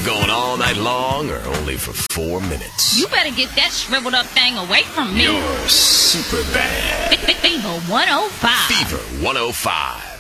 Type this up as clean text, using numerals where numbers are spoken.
keep going all night long or only for 4 minutes? You better get that shriveled up thing away from me. You're super bad. Fever 105. Fever 105.